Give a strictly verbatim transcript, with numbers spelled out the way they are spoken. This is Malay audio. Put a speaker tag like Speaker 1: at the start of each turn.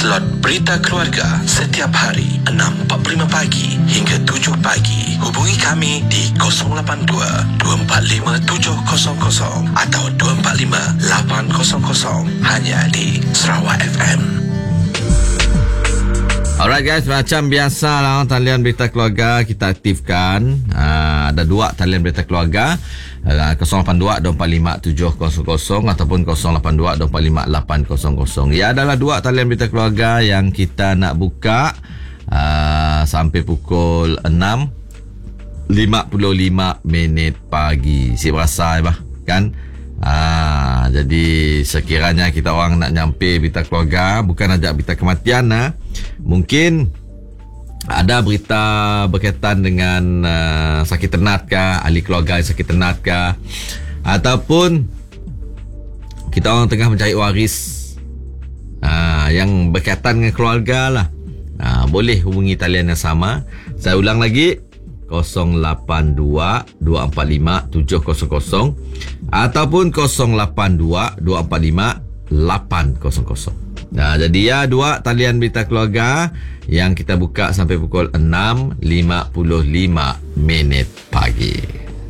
Speaker 1: slot Berita Keluarga setiap hari enam empat puluh lima pagi hingga tujuh pagi. Hubungi kami di kosong lapan dua, dua empat lima tujuh kosong kosong atau dua empat lima lapan kosong kosong hanya di Sarawak F M.
Speaker 2: Alright guys, macam biasa lah talian Berita Keluarga kita aktifkan. uh, Ada dua talian Berita Keluarga, uh, kosong lapan dua, dua empat lima tujuh kosong kosong ataupun kosong lapan dua, dua empat lima lapan kosong kosong. Ia adalah dua talian Berita Keluarga yang kita nak buka uh, sampai pukul enam lima puluh lima minit pagi. Siap rasa bah, kan? Ah, jadi sekiranya kita orang nak nyampe Berita Keluarga, bukan ajak berita kematian lah. Mungkin ada berita berkaitan dengan uh, sakit ternat kah, ahli keluarga yang sakit ternat kah, ataupun kita orang tengah mencari waris uh, yang berkaitan dengan keluarga lah. uh, Boleh hubungi talian yang sama. Saya ulang lagi, kosong lapan dua, dua empat lima tujuh kosong kosong ataupun kosong lapan dua, dua empat lima lapan kosong kosong. Nah, jadi ya dua talian Berita Keluarga yang kita buka sampai pukul enam lima puluh lima minit pagi.